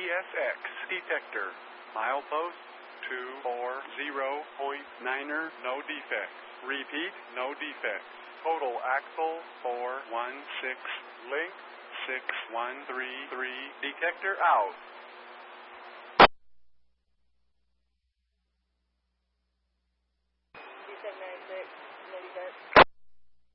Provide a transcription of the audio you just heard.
CSX detector. Milepost 240.9er, no defects. Repeat, no defects. Total axle 416. Link 6133. Detector out.